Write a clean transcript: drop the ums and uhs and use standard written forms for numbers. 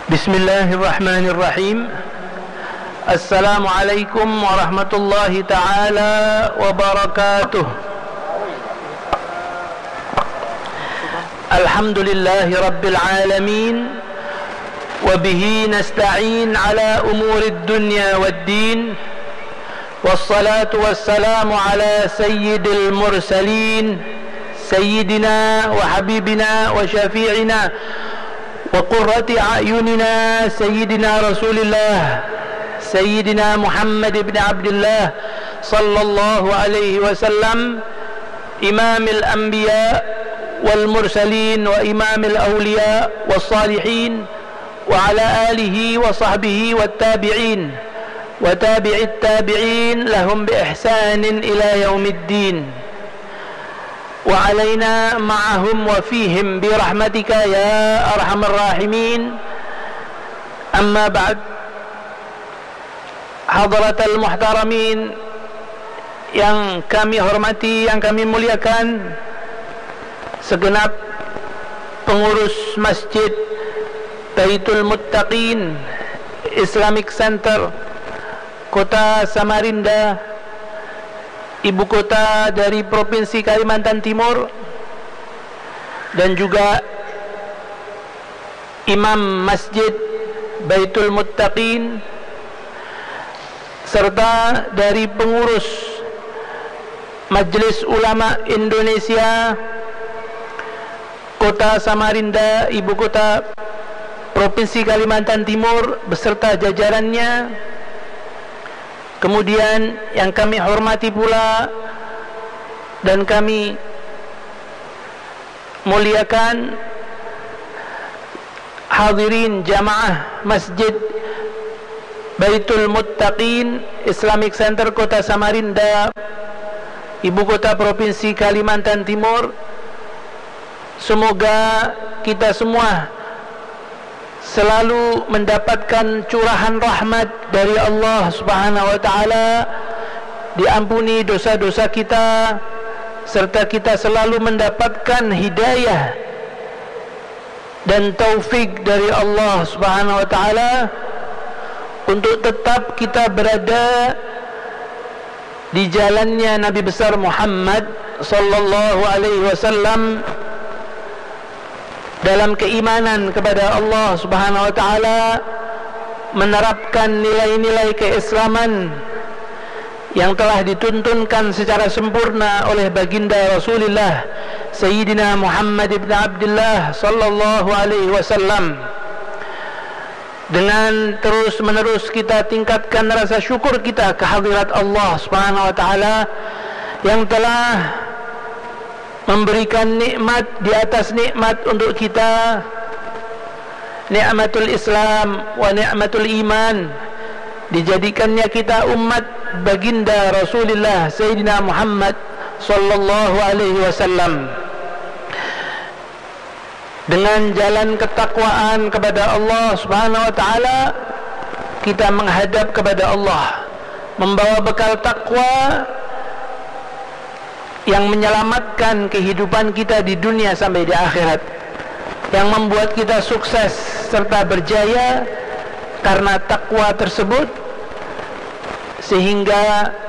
Bismillahirrahmanirrahim. Assalamualaikum warahmatullahi ta'ala wabarakatuh. Alhamdulillahi rabbil alamin. Wabihi nasta'in ala umurid dunya waddin. Wassalatu wassalamu ala sayyidil mursalin, sayyidina wa habibina wa syafi'ina وقرة أعيننا سيدنا رسول الله سيدنا محمد بن عبد الله صلى الله عليه وسلم إمام الأنبياء والمرسلين وإمام الأولياء والصالحين وعلى آله وصحبه والتابعين وتابع التابعين لهم بإحسان إلى يوم الدين وعلينا معهم وفيهم برحمتك يا أرحم الراحمين. أما بعد، حضرات المحترمين yang kami hormati, yang kami muliakan, segenap pengurus Masjid Baitul Muttaqin Islamic Center Kota Samarinda, ibu kota dari Provinsi Kalimantan Timur, dan juga Imam Masjid Baitul Muttaqin, serta dari pengurus Majelis Ulama Indonesia Kota Samarinda, ibu kota Provinsi Kalimantan Timur beserta jajarannya. Kemudian yang kami hormati pula dan kami muliakan hadirin jamaah Masjid Baitul Muttaqin Islamic Center Kota Samarinda, ibu kota Provinsi Kalimantan Timur. Semoga kita semua selalu mendapatkan curahan rahmat dari Allah Subhanahu wa taala, diampuni dosa-dosa kita, serta kita selalu mendapatkan hidayah dan taufik dari Allah Subhanahu wa taala untuk tetap kita berada di jalannya Nabi besar Muhammad sallallahu alaihi wasallam, dalam keimanan kepada Allah Subhanahu wa taala, menerapkan nilai-nilai keislaman yang telah dituntunkan secara sempurna oleh baginda Rasulullah Sayyidina Muhammad ibn Abdullah sallallahu alaihi wasallam. Dengan terus menerus kita tingkatkan rasa syukur kita kehadirat Allah Subhanahu wa taala yang telah memberikan nikmat di atas nikmat untuk kita, nikmatul Islam wa nikmatul iman, dijadikannya kita umat baginda Rasulullah Sayyidina Muhammad sallallahu alaihi wasallam. Dengan jalan ketakwaan kepada Allah Subhanahu wa taala, kita menghadap kepada Allah, membawa bekal takwa yang menyelamatkan kehidupan kita di dunia sampai di akhirat, yang membuat kita sukses serta berjaya karena takwa tersebut, sehingga